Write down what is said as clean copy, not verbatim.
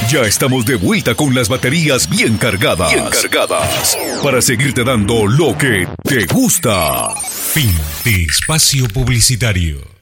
Ya estamos de vuelta con las baterías bien cargadas. Para seguirte dando lo que te gusta. Fin de espacio publicitario.